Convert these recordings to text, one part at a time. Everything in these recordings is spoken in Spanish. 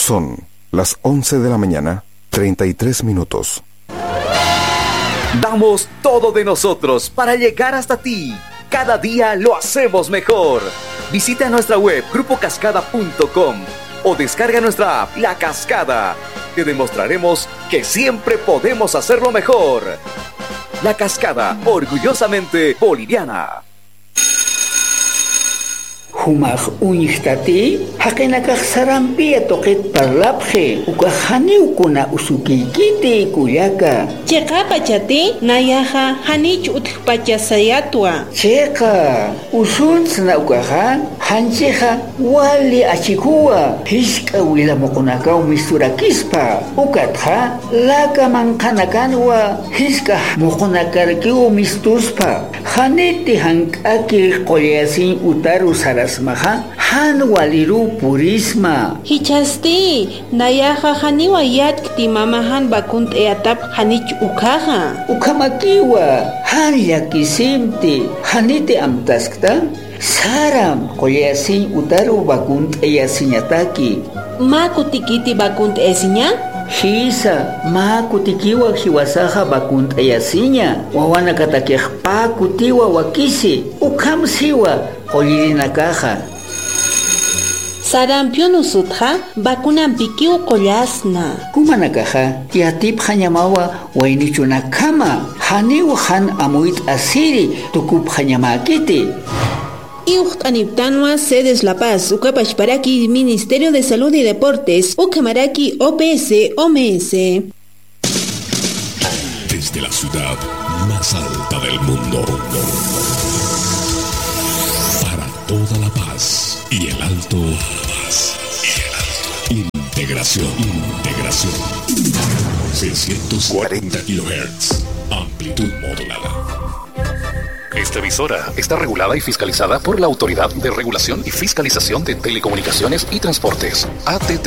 Son las 11 de la mañana, 33 minutos. Damos todo de nosotros para llegar hasta ti. Cada día lo hacemos mejor. Visita nuestra web grupocascada.com o descarga nuestra app La Cascada. Te demostraremos que siempre podemos hacerlo mejor. La Cascada, orgullosamente boliviana. Humaq uñihtati haqinakaq sarampia toqet parlapje ukahaniukuna usukiykiti kuyaka Cheka pachati nayaha hanich utpachasayatwa cheka usuntsna ukaha hancheja wali achikuwa hishka wilamukunakaw misturakispa ukatha laka manqanakanwa hishka mukunakarkiw mistuspa haniti hank'aki qoyasin utaru sarasmaja han waliru purisma Hichasti nayaha haniwa yatkti mamahan bakunt eatap hanich ukaha ukamakiwa han yakisimti haniti amtaskta saram qoyasin utaru bakunt eyasiñataki makutikiti bakunt esiña Hisa ma kutikiwa hiwasaha bakunt eyasiña wawana katakejpa kutiwa wakisi ukamsiwa qoyirinakaja Sarampion usutha bakunan pikiu kollasna kumanakaja yatipja ñamawa waynichunakama haniwa han amuit asiri tukupja ñamakiti Iuhtaniptanwa sedes La Paz, Ucapachparaki, Ministerio de Salud y Deportes, Ucamaraki, OPS, OMS. Desde la ciudad más alta del mundo, para toda La Paz y el Alto, integración, 640 kHz, amplitud modulada. Esta emisora está regulada y fiscalizada por la Autoridad de Regulación y Fiscalización de Telecomunicaciones y Transportes, ATT.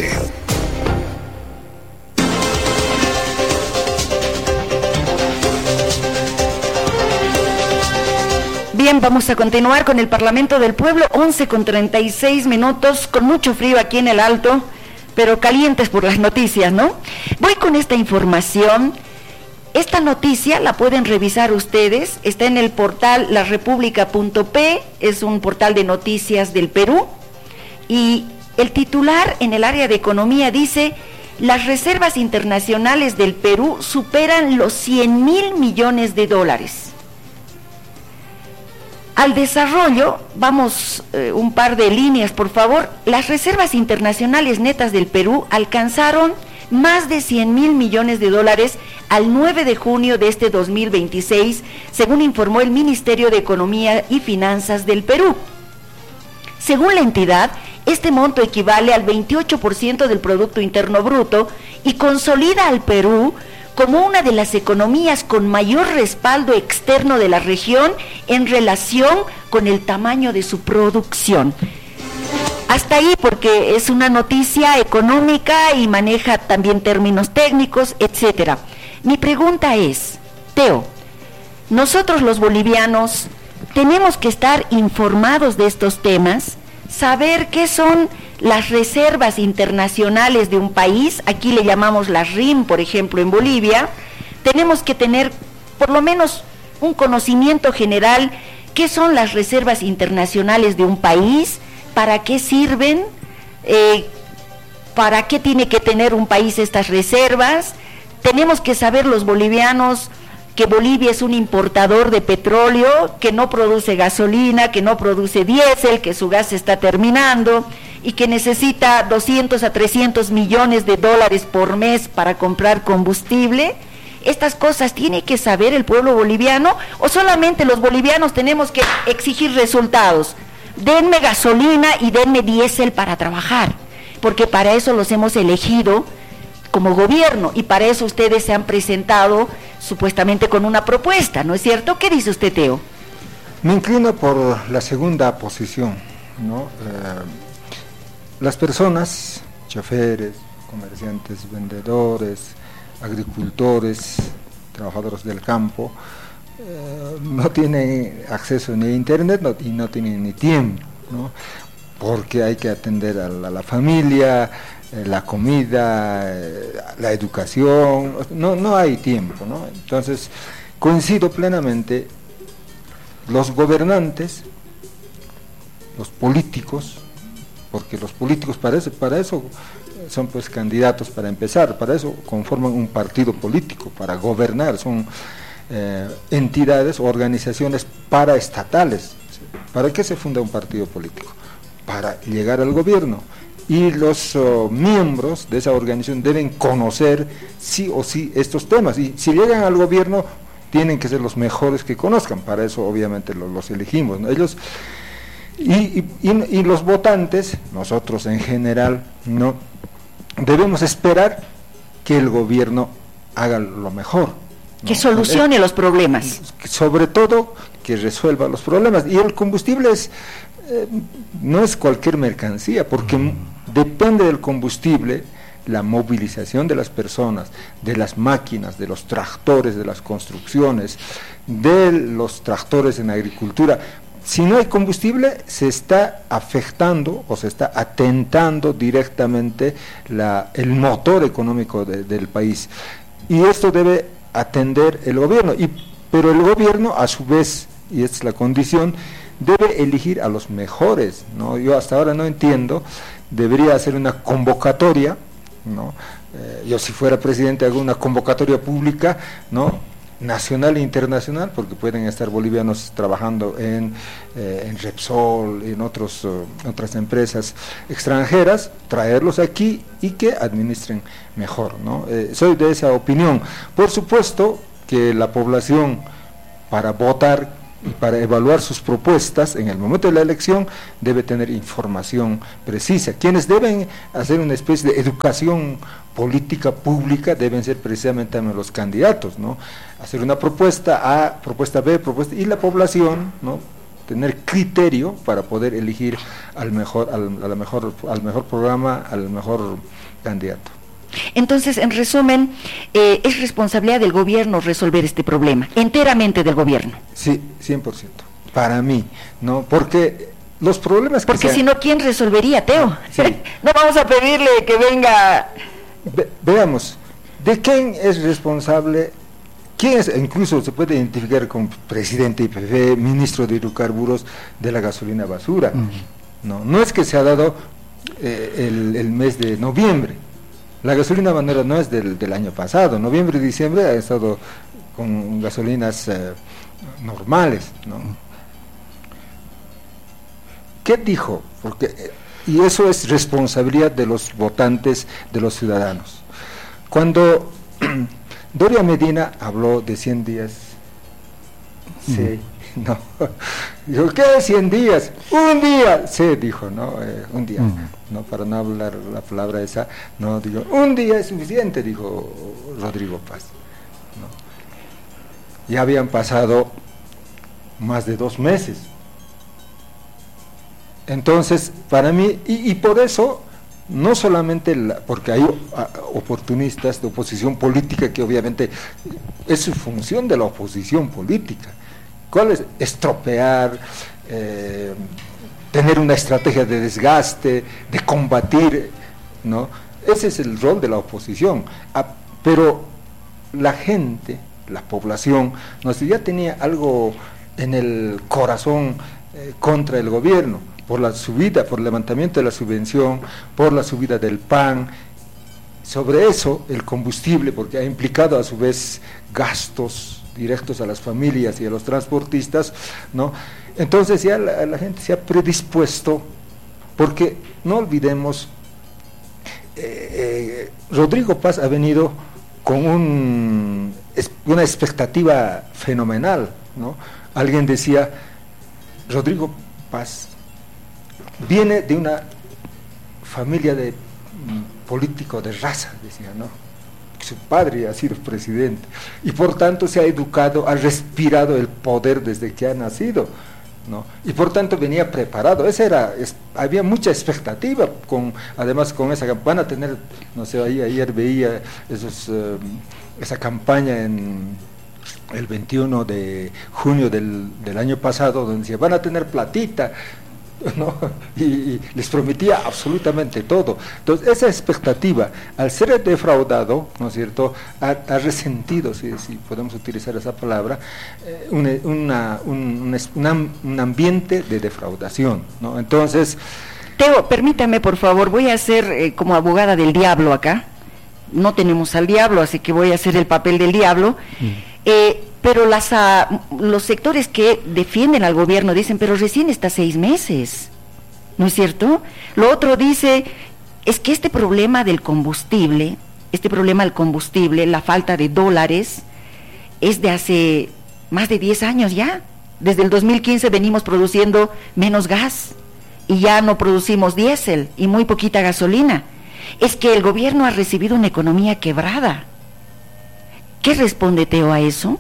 Bien, vamos a continuar con el Parlamento del Pueblo, 11:36 minutos, con mucho frío aquí en el Alto, pero calientes por las noticias, ¿no? Voy con esta información. Esta noticia la pueden revisar ustedes, está en el portal larepublica.p, es un portal de noticias del Perú, y el titular en el área de economía dice: las reservas internacionales del Perú superan los 100.000 millones de dólares. Al desarrollo, vamos un par de líneas, por favor. Las reservas internacionales netas del Perú alcanzaron más de 100.000 millones de dólares al 9 de junio de este 2026, según informó el Ministerio de Economía y Finanzas del Perú. Según la entidad, este monto equivale al 28% del Producto Interno Bruto y consolida al Perú como una de las economías con mayor respaldo externo de la región en relación con el tamaño de su producción. Hasta ahí, porque es una noticia económica y maneja también términos técnicos, etcétera. Mi pregunta es, Teo, nosotros los bolivianos tenemos que estar informados de estos temas, saber qué son las reservas internacionales de un país. Aquí le llamamos las RIM, por ejemplo, en Bolivia. Tenemos que tener por lo menos un conocimiento general, qué son las reservas internacionales de un país, para qué sirven, para qué tiene que tener un país estas reservas. Tenemos que saber los bolivianos que Bolivia es un importador de petróleo, que no produce gasolina, que no produce diésel, que su gas está terminando y que necesita 200 a 300 millones de dólares por mes para comprar combustible. ¿Estas cosas tiene que saber el pueblo boliviano o solamente los bolivianos tenemos que exigir resultados? Denme gasolina y denme diésel para trabajar, porque para eso los hemos elegido como gobierno y para eso ustedes se han presentado supuestamente con una propuesta, ¿no es cierto? ¿Qué dice usted, Teo? Me inclino por la segunda posición, ¿no? Las personas, choferes, comerciantes, vendedores, agricultores, trabajadores del campo, no tienen acceso ni a internet y no tienen ni tiempo, ¿no? porque hay que atender a la familia, la comida, la educación, no hay tiempo, ¿no? Entonces, coincido plenamente, los gobernantes, los políticos, porque los políticos para eso son pues candidatos para empezar, para eso conforman un partido político, para gobernar, son entidades o organizaciones paraestatales. ¿Para qué se funda un partido político? Para llegar al gobierno, y los miembros de esa organización deben conocer sí o sí estos temas, y si llegan al gobierno tienen que ser los mejores que conozcan, para eso obviamente los elegimos, ¿no? Ellos y los votantes, nosotros en general, no debemos esperar que el gobierno haga lo mejor, ¿no? Que solucione los problemas. Sobre todo que resuelva los problemas. Y el combustible no es cualquier mercancía, porque depende del combustible la movilización de las personas, de las máquinas, de los tractores, de las construcciones, de los tractores en agricultura. Si no hay combustible, se está afectando o se está atentando directamente el motor económico del país. Y esto debe atender el gobierno, pero el gobierno a su vez, y esta es la condición, debe elegir a los mejores, ¿no? Yo hasta ahora no entiendo, debería hacer una convocatoria, ¿no? Yo si fuera presidente hago una convocatoria pública, ¿no? Nacional e internacional, porque pueden estar bolivianos trabajando en Repsol, en otras empresas extranjeras, traerlos aquí y que administren mejor, ¿no? Soy de esa opinión. Por supuesto que la población, para votar y para evaluar sus propuestas en el momento de la elección, debe tener información precisa. Quienes deben hacer una especie de educación política pública deben ser precisamente los candidatos, ¿no? Hacer una propuesta A, propuesta B, y la población, ¿no? Tener criterio para poder elegir al mejor programa, al mejor candidato. Entonces, en resumen, es responsabilidad del gobierno resolver este problema, enteramente del gobierno. Sí, 100%, para mí, ¿no? Porque los problemas Porque si no, ¿quién resolvería, Teo? Sí. No vamos a pedirle que venga... Veamos, ¿de quién es responsable? ¿Quién es? Incluso se puede identificar como presidente IPF, ministro de hidrocarburos, de la gasolina basura. No es que se ha dado el mes de noviembre. La gasolina bandera no es del año pasado, noviembre y diciembre ha estado con gasolinas normales, ¿no? ¿Qué dijo? Y eso es responsabilidad de los votantes, de los ciudadanos. Cuando Doria Medina habló de 100 días, sí, no, dijo, ¿qué es 100 días? Un día, sí, dijo, ¿no? Un día, no, para no hablar la palabra esa, no, digo, un día es suficiente, dijo Rodrigo Paz, ¿no? Ya habían pasado más de 2 meses. Entonces, para mí, y por eso, no solamente porque hay oportunistas de oposición política, que obviamente es su función de la oposición política. ¿Cuál es? Estropear, tener una estrategia de desgaste, de combatir, ¿no? Ese es el rol de la oposición. Pero la gente, la población, no sé, ya tenía algo en el corazón contra el gobierno, por la subida, por el levantamiento de la subvención, por la subida del pan. Sobre eso, el combustible, porque ha implicado a su vez gastos directos a las familias y a los transportistas, ¿no? Entonces ya la gente se ha predispuesto, porque no olvidemos, Rodrigo Paz ha venido con una expectativa fenomenal, ¿no? Alguien decía, Rodrigo Paz viene de una familia de político de raza, decía, ¿no? Su padre ha sido presidente y por tanto se ha educado, ha respirado el poder desde que ha nacido, ¿no? Y por tanto venía preparado. Había mucha expectativa, además con esa van a tener, no sé, ayer veía esa campaña en el 21 de junio del año pasado, donde decía, van a tener platita. ¿no? Y les prometía absolutamente todo. Entonces, esa expectativa, al ser defraudado, ¿no es cierto?, ha resentido, si podemos utilizar esa palabra, un ambiente de defraudación, ¿no? Entonces... Teo, permítame, por favor, voy a ser como abogada del diablo acá. No tenemos al diablo, así que voy a hacer el papel del diablo. Pero los sectores que defienden al gobierno dicen, pero recién está 6 meses, ¿no es cierto? Lo otro dice, es que este problema del combustible, la falta de dólares, es de hace más de 10 años ya. Desde el 2015 venimos produciendo menos gas y ya no producimos diésel y muy poquita gasolina. Es que el gobierno ha recibido una economía quebrada. ¿Qué responde Teo a eso?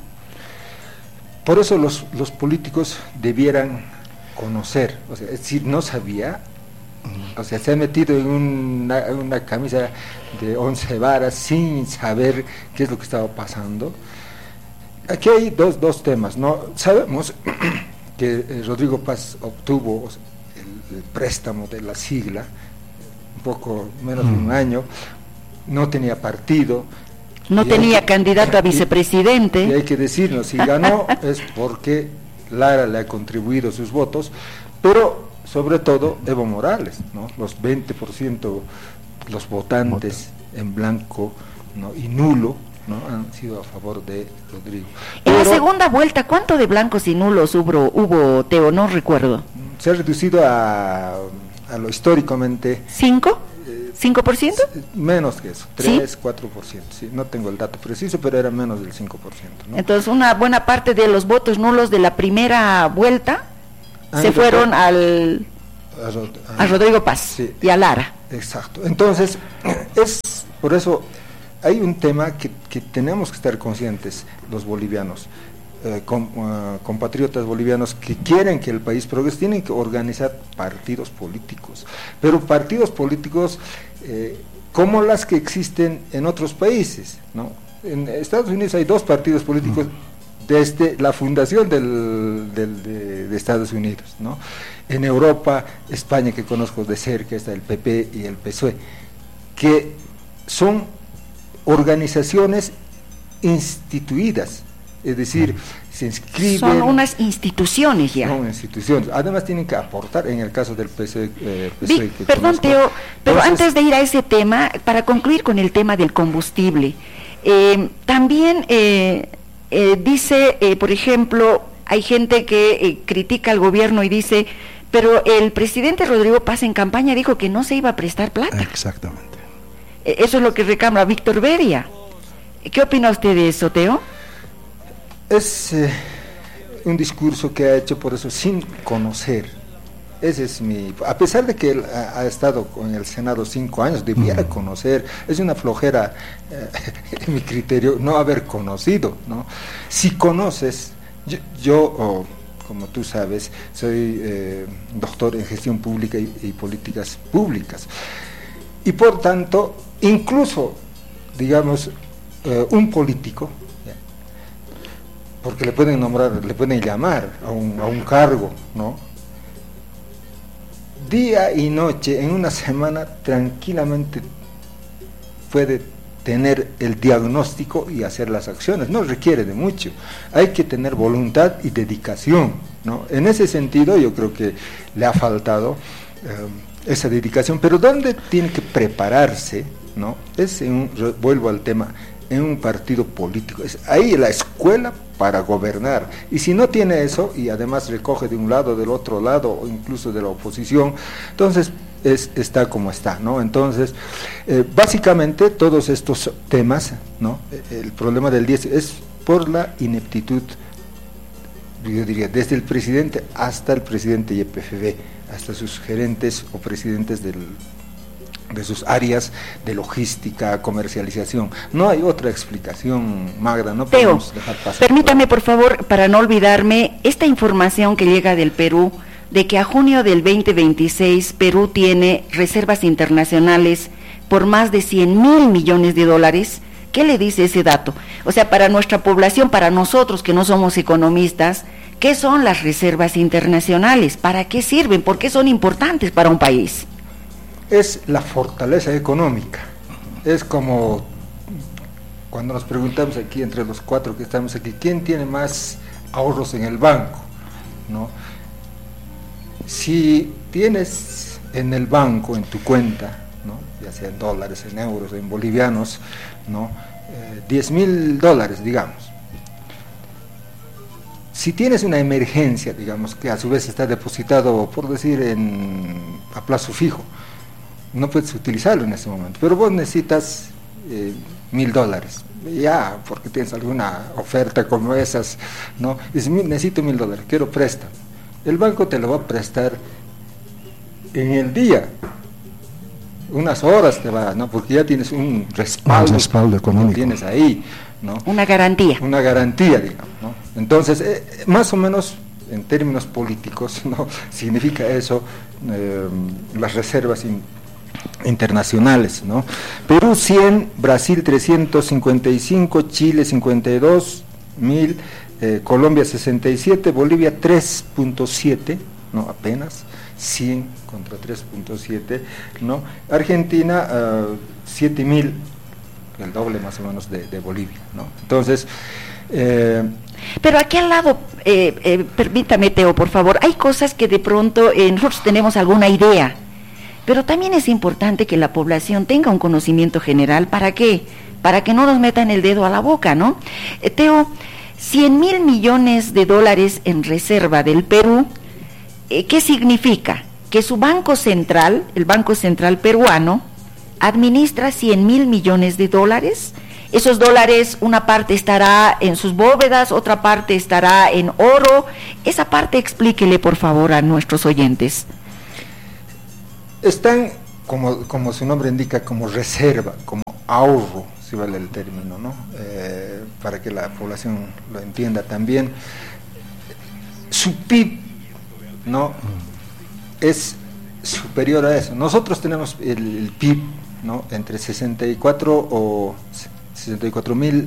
Por eso los políticos debieran conocer, o sea, si no sabía, o sea, se ha metido en una camisa de 11 varas sin saber qué es lo que estaba pasando. Aquí hay dos temas, ¿no? Sabemos que Rodrigo Paz obtuvo el préstamo de la sigla, un poco menos de un año, no tenía partido, no tenía candidato a vicepresidente. Y hay que decirlo, si ganó es porque Lara le ha contribuido sus votos, pero sobre todo Evo Morales, ¿no? Los 20%, los votantes en blanco, ¿no?, y nulo, ¿no?, han sido a favor de Rodrigo. En la segunda vuelta, ¿cuánto de blancos y nulos hubo, Teo? No recuerdo. Se ha reducido a lo históricamente... ¿5%? Menos que eso, 3, ¿sí? 4%, sí, no tengo el dato preciso, pero era menos del 5%, ¿no? Entonces, una buena parte de los votos nulos de la primera vuelta se fueron a Rodrigo Paz, sí, y a Lara. Exacto. Entonces, por eso hay un tema que tenemos que estar conscientes los bolivianos, compatriotas bolivianos que quieren que el país progrese, tienen que organizar partidos políticos, pero partidos políticos como las que existen en otros países, ¿no? En Estados Unidos hay 2 partidos políticos desde la fundación de Estados Unidos, ¿no? En Europa, España, que conozco de cerca, está el PP y el PSOE, que son organizaciones instituidas, es decir, se inscriben... Son unas instituciones ya. Son instituciones, además tienen que aportar, en el caso del PSOE... perdón, Teo, pero entonces, antes de ir a ese tema, para concluir con el tema del combustible, también dice, por ejemplo, hay gente que critica al gobierno y dice, pero el presidente Rodrigo Paz en campaña dijo que no se iba a prestar plata. Exactamente. Eso es lo que reclama Víctor Beria. ¿Qué opina usted de eso, Teo? Es un discurso que ha hecho por eso sin conocer. Ese es a pesar de que él ha estado en el Senado 5 años, debiera conocer. Es una flojera, en mi criterio, no haber conocido, ¿no? Si conoces, yo como tú sabes, soy doctor en gestión pública y políticas públicas. Y por tanto, incluso, digamos, un político, porque le pueden nombrar, le pueden llamar a un cargo, ¿no? Día y noche, en una semana, tranquilamente puede tener el diagnóstico y hacer las acciones. No requiere de mucho, hay que tener voluntad y dedicación, ¿no? En ese sentido yo creo que le ha faltado esa dedicación, pero ¿dónde tiene que prepararse, ¿no? Vuelvo al tema, en un partido político, es ahí la escuela para gobernar, y si no tiene eso, y además recoge de un lado, del otro lado, o incluso de la oposición, entonces está como está, ¿no? Entonces, básicamente todos estos temas, ¿no? El problema del 10 es por la ineptitud, yo diría, desde el presidente hasta el presidente YPFB, hasta sus gerentes o presidentes de sus áreas de logística, comercialización. No hay otra explicación, Magda, no podemos dejar pasar. Permítame, por favor, para no olvidarme, esta información que llega del Perú, de que a junio del 2026 Perú tiene reservas internacionales por más de 100,000 millones de dólares, ¿qué le dice ese dato? O sea, para nuestra población, para nosotros que no somos economistas, ¿Qué son las reservas internacionales? ¿Para qué sirven? ¿Por qué son importantes para un país? Es la fortaleza económica. Es como cuando nos preguntamos aquí, entre los 4 que estamos aquí, ¿quién tiene más ahorros en el banco? ¿No? Si tienes en el banco, en tu cuenta, ¿no? Ya sea en dólares, en euros, en bolivianos, ¿no? $10,000, digamos. Si tienes una emergencia, digamos, que a su vez está depositado, por decir, a plazo fijo, no puedes utilizarlo en ese momento, pero vos necesitas $1,000, ya, porque tienes alguna oferta como esas, ¿no? Dices, necesito $1,000, quiero préstamo. El banco te lo va a prestar en el día, unas horas te va, ¿no? Porque ya tienes un respaldo económico, tienes ahí, ¿no? Una garantía, digamos, ¿no? Entonces, más o menos, en términos políticos, ¿no? Significa eso, las reservas internacionales, ¿no? Perú 100, Brasil 355, Chile 52,000, Colombia 67, Bolivia 3.7, ¿no? Apenas 100 contra 3.7, ¿no? Argentina 7,000, el doble más o menos de Bolivia, ¿no? Entonces, pero aquí al lado, permítame, Teo, por favor, hay cosas que de pronto nosotros tenemos alguna idea, pero también es importante que la población tenga un conocimiento general. ¿Para qué? Para que no nos metan el dedo a la boca, ¿no? Teo, 100,000 millones de dólares en reserva del Perú, ¿qué significa? Que su Banco Central, el Banco Central peruano, administra 100,000 millones de dólares. Esos dólares, una parte estará en sus bóvedas, otra parte estará en oro. Esa parte explíquele, por favor, a nuestros oyentes. Están, como su nombre indica, como reserva, como ahorro, si vale el término, ¿no? Para que la población lo entienda también. Su PIB, ¿no? Es superior a eso. Nosotros tenemos el PIB, ¿no? Entre 64,000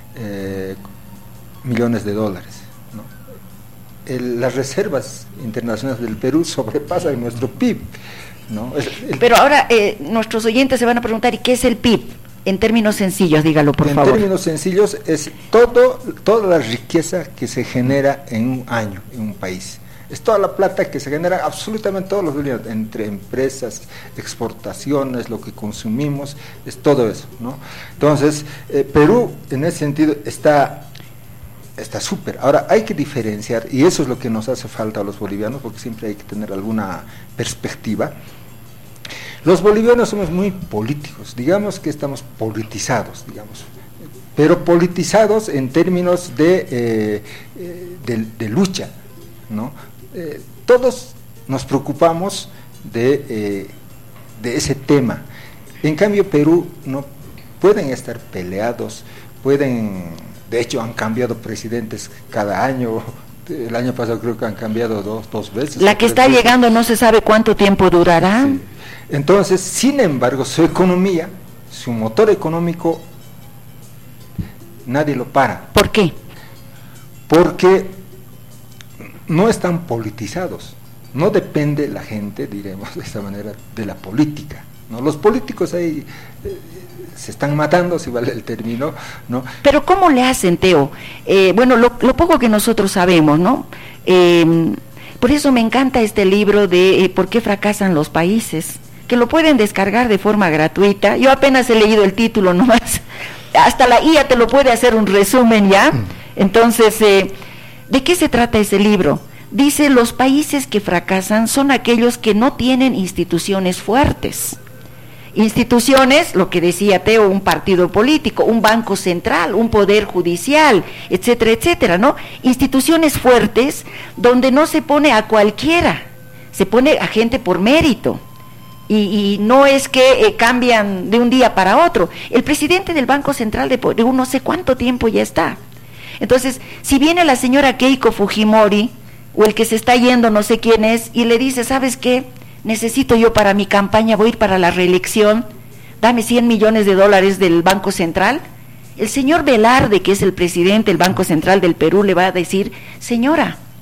millones de dólares, ¿no? Las reservas internacionales del Perú sobrepasan nuestro PIB, ¿no? Pero ahora nuestros oyentes se van a preguntar, ¿y qué es el PIB? En términos sencillos, dígalo, por favor. En términos sencillos, es toda la riqueza que se genera en un año, en un país. Es toda la plata que se genera absolutamente todos los días, entre empresas, exportaciones, lo que consumimos, es todo eso, ¿no? Entonces, Perú, en ese sentido, está súper. Ahora, hay que diferenciar, y eso es lo que nos hace falta a los bolivianos, porque siempre hay que tener alguna perspectiva. Los bolivianos somos muy políticos, digamos que estamos politizados, digamos, pero politizados en términos de lucha, ¿no? Todos nos preocupamos de ese tema. En cambio, Perú no pueden estar peleados, de hecho han cambiado presidentes cada año. El año pasado creo que han cambiado dos veces. La que está llegando no se sabe cuánto tiempo durará. Sí. Entonces, sin embargo, su economía, su motor económico, nadie lo para. ¿Por qué? Porque no están politizados. No depende la gente, diremos de esta manera, de la política, ¿no? Los políticos ahí se están matando, si vale el término, ¿no? Pero ¿cómo le hacen, Teo? Bueno, lo poco que nosotros sabemos, ¿no? Por eso me encanta este libro de ¿Por qué fracasan los países?, que lo pueden descargar de forma gratuita. Yo apenas he leído el título nomás, hasta la IA te lo puede hacer un resumen ya. Entonces, ¿de qué se trata ese libro? Dice, los países que fracasan son aquellos que no tienen instituciones fuertes. Instituciones, lo que decía Teo, un partido político, un banco central, un poder judicial, etcétera, etcétera, ¿no? Instituciones fuertes donde no se pone a cualquiera, se pone a gente por mérito. Y no es que cambian de un día para otro. El presidente del Banco Central de Perú no sé cuánto tiempo ya está. Entonces, si viene la señora Keiko Fujimori, o el que se está yendo, no sé quién es, y le dice, ¿sabes qué? Necesito yo para mi campaña, voy a ir para la reelección, dame 100 millones de dólares del Banco Central. El señor Velarde, que es el presidente del Banco Central del Perú, le va a decir, señora,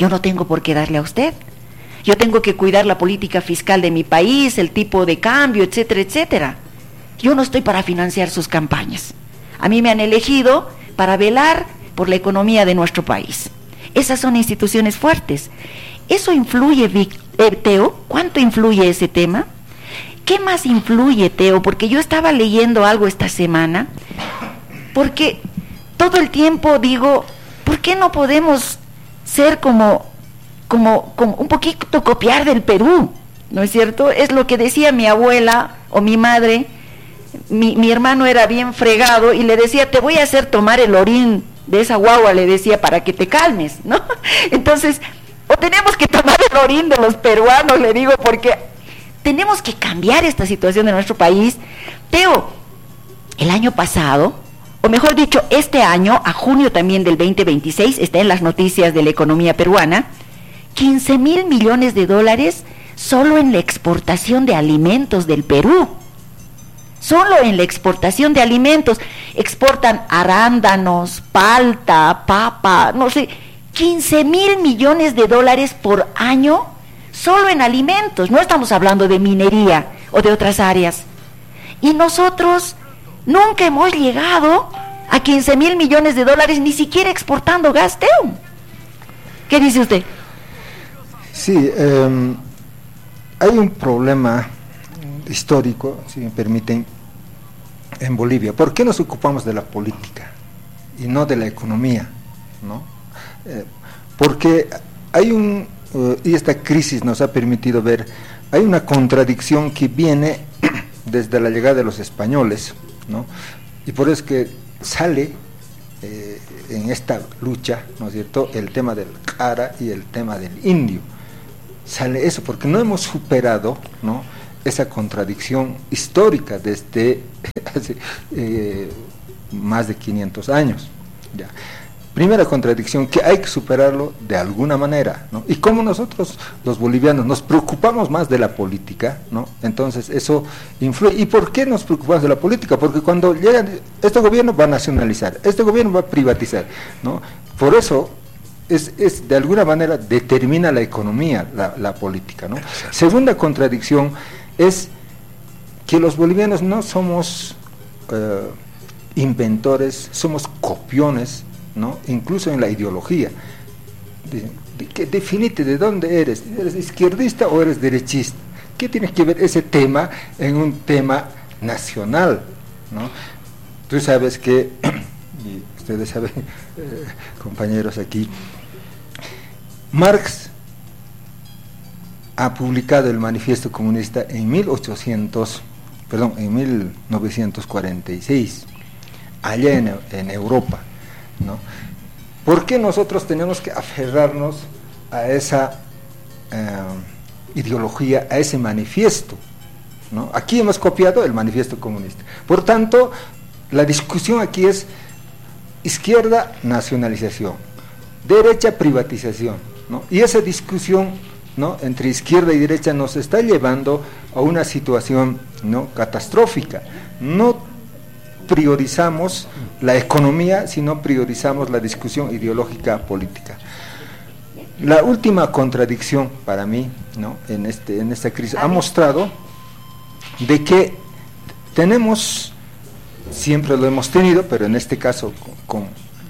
Yo no tengo por qué darle a usted. Yo tengo que cuidar la política fiscal de mi país, el tipo de cambio, etcétera, etcétera. Yo no estoy para financiar sus campañas. A mí me han elegido para velar por la economía de nuestro país. Esas son instituciones fuertes. ¿Eso influye, Teo? ¿Cuánto influye ese tema? ¿Qué más influye, Teo? Porque yo estaba leyendo algo esta semana, porque todo el tiempo digo, ¿por qué no podemos ser como un poquito copiar del Perú? ¿No es cierto? Es lo que decía mi abuela o mi madre. Mi hermano era bien fregado y le decía, te voy a hacer tomar el orín de esa guagua, le decía, para que te calmes, ¿no? Entonces, o tenemos que tomar el orín de los peruanos, le digo, porque tenemos que cambiar esta situación de nuestro país. Teo, el año pasado, o mejor dicho, este año, a junio también del 2026, está en las noticias de la economía peruana, 15,000 millones de dólares solo en la exportación de alimentos del Perú. Solo en la exportación de alimentos. Exportan arándanos, palta, papa, no sé, 15,000 millones de dólares por año solo en alimentos. No estamos hablando de minería o de otras áreas. Y nosotros nunca hemos llegado a 15,000 millones de dólares, ni siquiera exportando gas, Teo. ¿Qué dice usted? Sí, hay un problema histórico, si me permiten, en Bolivia. ¿Por qué nos ocupamos de la política y no de la economía? ¿No? Porque hay y esta crisis nos ha permitido ver, hay una contradicción que viene desde la llegada de los españoles, ¿no? Y por eso es que sale en esta lucha, ¿no es cierto?, el tema del cara y el tema del indio. Sale eso, porque no hemos superado, ¿no?, esa contradicción histórica desde hace más de 500 años. Ya. Primera contradicción, que hay que superarlo de alguna manera, ¿no? Y como nosotros, los bolivianos, nos preocupamos más de la política, ¿no? Entonces eso influye. ¿Y por qué nos preocupamos de la política? Porque cuando llega este gobierno va a nacionalizar, este gobierno va a privatizar, ¿no? Por eso es de alguna manera determina la economía, la política, ¿no? Segunda contradicción es que los bolivianos no somos inventores, somos copiones, ¿no? Incluso en la ideología. Definite de dónde eres izquierdista o eres derechista. ¿Qué tiene que ver ese tema en un tema nacional, ¿no? Tú sabes que, y ustedes saben, compañeros aquí, Marx ha publicado el Manifiesto Comunista en 1946, allá en Europa, ¿no? ¿Por qué nosotros tenemos que aferrarnos a esa ideología, a ese manifiesto, ¿no? Aquí hemos copiado el Manifiesto Comunista. Por tanto, la discusión aquí es izquierda, nacionalización, derecha, privatización, ¿no? Y esa discusión, ¿no?, entre izquierda y derecha nos está llevando a una situación, ¿no?, catastrófica. No priorizamos la economía, sino priorizamos la discusión ideológica política. La última contradicción para mí, ¿no?, en esta crisis ha mostrado de que tenemos, siempre lo hemos tenido, pero en este caso con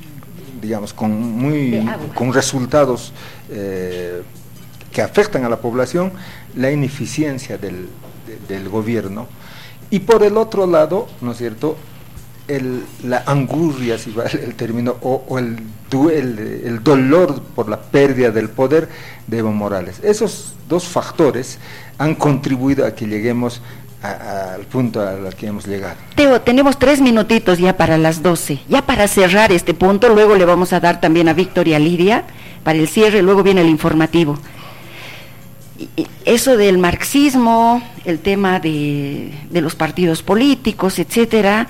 resultados que afectan a la población, la ineficiencia del gobierno, y por el otro lado, ¿no es cierto?, la angurria, si vale el término, o el dolor por la pérdida del poder de Evo Morales. Esos dos factores han contribuido a que lleguemos al punto al que hemos llegado. Teo, tenemos 3 minutitos ya para las 12, ya para cerrar este punto. Luego le vamos a dar también a Víctor y a Lidia para el cierre, luego viene el informativo. Eso del marxismo, el tema de los partidos políticos, etcétera,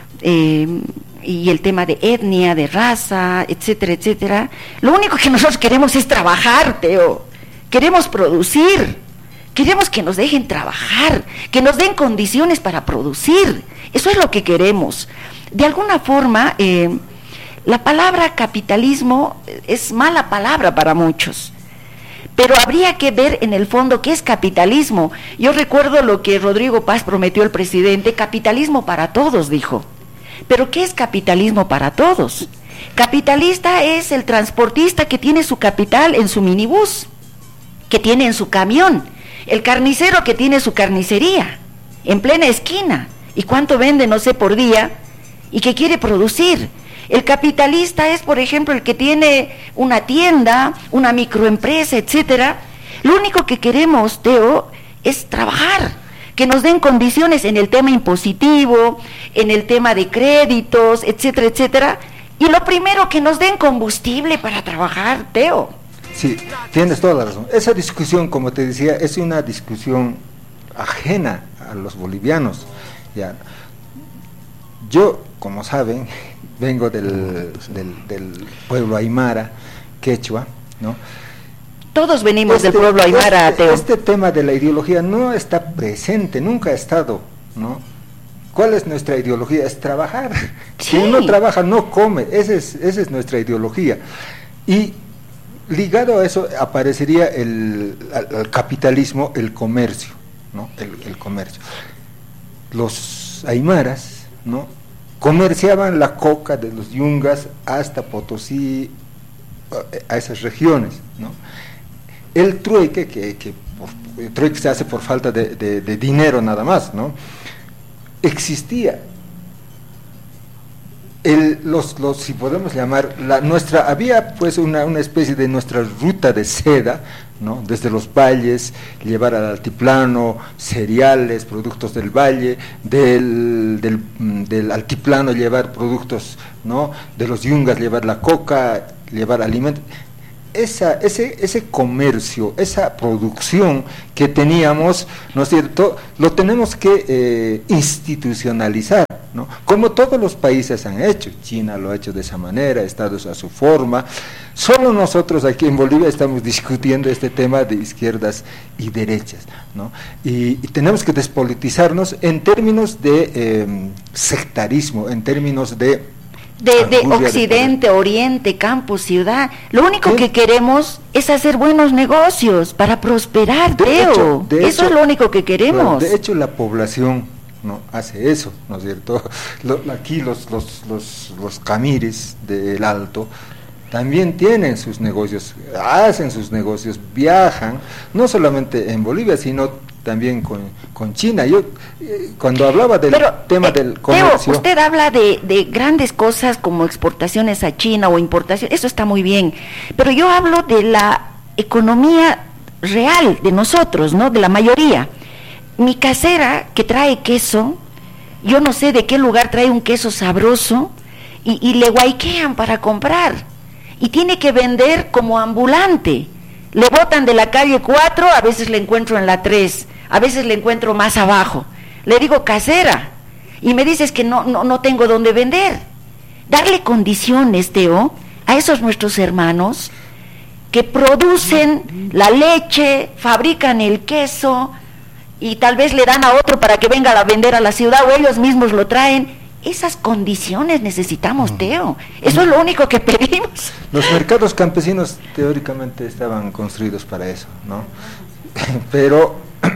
y el tema de etnia, de raza, etcétera, etcétera. Lo único que nosotros queremos es trabajar, Teo. Queremos producir. Queremos que nos dejen trabajar, que nos den condiciones para producir. Eso es lo que queremos. De alguna forma, La palabra capitalismo es mala palabra para muchos, pero habría que ver en el fondo qué es capitalismo. Yo recuerdo lo que Rodrigo Paz prometió el presidente: capitalismo para todos, dijo. Pero ¿qué es capitalismo para todos? Capitalista es el transportista que tiene su capital en su minibús, que tiene en su camión, el carnicero que tiene su carnicería en plena esquina, y cuánto vende, no sé, por día, y que quiere producir. El capitalista es, por ejemplo, el que tiene una tienda, una microempresa, etcétera. Lo único que queremos, Teo, es trabajar, que nos den condiciones en el tema impositivo, en el tema de créditos, etcétera, etcétera. Y lo primero, que nos den combustible para trabajar, Teo. Sí, tienes toda la razón. Esa discusión, como te decía, es una discusión ajena a los bolivianos. Ya. Yo, como saben, vengo del pueblo aymara, quechua, ¿no? Todos venimos del pueblo aymara, Teo. Este tema de la ideología no está presente, nunca ha estado, ¿no? ¿Cuál es nuestra ideología? Es trabajar. Sí. Si uno trabaja, no come. Esa es nuestra ideología. Y ligado a eso aparecería al capitalismo, el comercio, ¿no? El comercio. Los aymaras, ¿no?, comerciaban la coca de los yungas hasta Potosí, a esas regiones, ¿no? El trueque, el trueque se hace por falta de dinero nada más, ¿no? Existía. Si podemos llamar, había pues una especie de nuestra ruta de seda, ¿no? Desde los valles, llevar al altiplano cereales, productos del valle, del altiplano llevar productos, ¿no?, de los yungas llevar la coca, llevar alimentos. Ese comercio, esa producción que teníamos, ¿no es cierto?, lo tenemos que institucionalizar, ¿no?, como todos los países han hecho. China lo ha hecho de esa manera, Estados a su forma. Solo nosotros aquí en Bolivia estamos discutiendo este tema de izquierdas y derechas, ¿no? Y tenemos que despolitizarnos en términos de sectarismo, en términos de occidente, oriente, campo, ciudad. Lo único que queremos es hacer buenos negocios para prosperar, Teo. Eso es lo único que queremos. De hecho, la población no hace eso, ¿no es cierto? Aquí los camires del Alto también tienen sus negocios, hacen sus negocios, viajan, no solamente en Bolivia, sino también con China. Yo, cuando hablaba del tema del comercio... Teo, usted habla de grandes cosas como exportaciones a China o importación, eso está muy bien, pero yo hablo de la economía real de nosotros, ¿no?, de la mayoría. Mi casera que trae queso, yo no sé de qué lugar trae un queso sabroso, y le guayquean para comprar, y tiene que vender como ambulante. Le botan de la calle 4, a veces le encuentro en la 3, a veces le encuentro más abajo. Le digo, casera, y me dices que no tengo dónde vender. Darle condiciones, Teo, a esos nuestros hermanos que producen la leche, fabrican el queso, y tal vez le dan a otro para que venga a vender a la ciudad, o ellos mismos lo traen. Esas condiciones necesitamos, Teo. Eso es lo único que pedimos. Los mercados campesinos teóricamente estaban construidos para eso, ¿no? Pero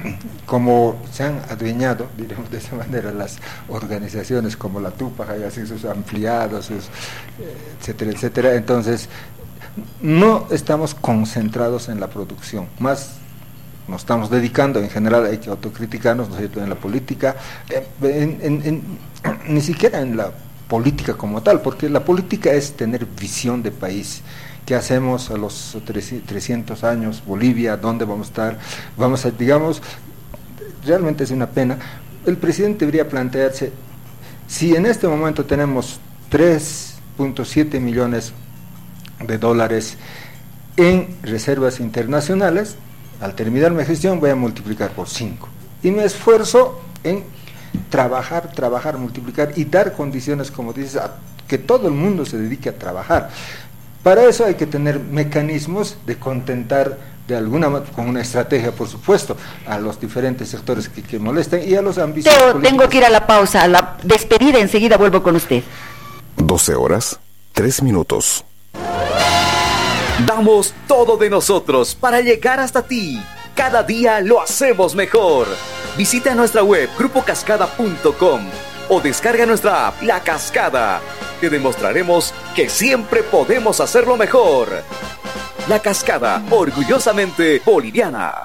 como se han adueñado, diremos de esa manera, las organizaciones como la Tupac y así sus ampliados, etcétera, etcétera, entonces no estamos concentrados en la producción, más nos estamos dedicando, en general hay que autocriticarnos, ¿no es cierto?, en la política, ni siquiera en la política como tal, porque la política es tener visión de país. ¿Qué hacemos a los 300 años? Bolivia, ¿dónde vamos a estar? Digamos, realmente es una pena. El presidente debería plantearse, si en este momento tenemos 3.7 millones de dólares en reservas internacionales, al terminar mi gestión voy a multiplicar por 5 y me esfuerzo en trabajar, multiplicar y dar condiciones, como dices, a que todo el mundo se dedique a trabajar. Para eso hay que tener mecanismos de contentar de alguna manera, con una estrategia, por supuesto, a los diferentes sectores que molestan y a los ambiciosos. Tengo que ir a la pausa, a la despedida, enseguida vuelvo con usted. 12 horas, 33 minutos. Damos todo de nosotros para llegar hasta ti. Cada día lo hacemos mejor. Visita nuestra web grupocascada.com o descarga nuestra app La Cascada. Te demostraremos que siempre podemos hacerlo mejor. La Cascada, orgullosamente boliviana.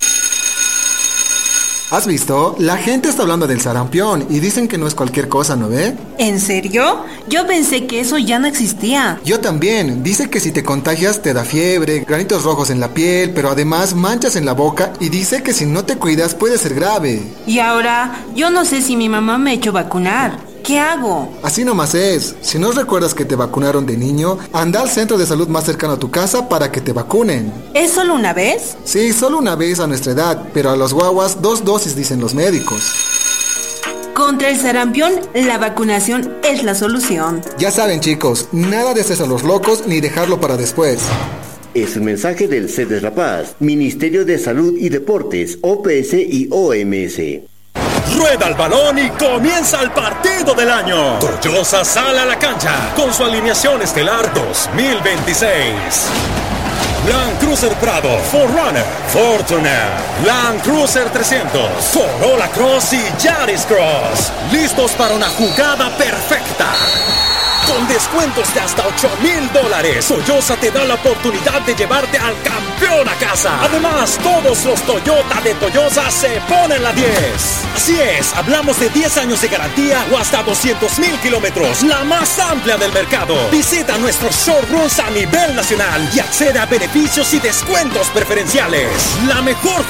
¿Has visto? La gente está hablando del sarampión y dicen que no es cualquier cosa, ¿no ve? ¿En serio? Yo pensé que eso ya no existía. Yo también. Dice que si te contagias te da fiebre, granitos rojos en la piel, pero además manchas en la boca y dice que si no te cuidas puede ser grave. Y ahora, yo no sé si mi mamá me ha hecho vacunar. ¿Qué hago? Así nomás es. Si no recuerdas que te vacunaron de niño, anda al centro de salud más cercano a tu casa para que te vacunen. ¿Es solo una vez? Sí, solo una vez a nuestra edad, pero a los guaguas 2 dosis dicen los médicos. Contra el sarampión, la vacunación es la solución. Ya saben, chicos, nada de hacer a los locos ni dejarlo para después. Es un mensaje del CEDES La Paz, Ministerio de Salud y Deportes, OPS y OMS. Rueda el balón y comienza el partido del año. Toyosa sale a la cancha con su alineación estelar 2026. Land Cruiser Prado, 4Runner, Fortuner, Land Cruiser 300, Corolla Cross y Yaris Cross. Listos para una jugada perfecta. Con descuentos de hasta $8,000, Toyosa te da la oportunidad de llevarte al campeón a casa. Además, todos los Toyota de Toyosa se ponen la 10. Así es, hablamos de 10 años de garantía o hasta 200,000 kilómetros, la más amplia del mercado. Visita nuestros showrooms a nivel nacional y accede a beneficios y descuentos preferenciales. La mejor